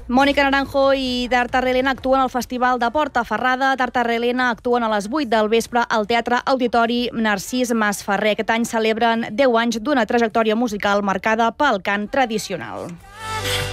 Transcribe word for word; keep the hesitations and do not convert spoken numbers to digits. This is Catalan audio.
Mònica Naranjo i Tartarelena actuen al Festival de Portaferrada. Tartarelena actuen a les vuit del vespre al Teatre Auditori Narcís Masferrer. Aquest any celebren deu anys d'una trajectòria musical marcada pel cant tradicional.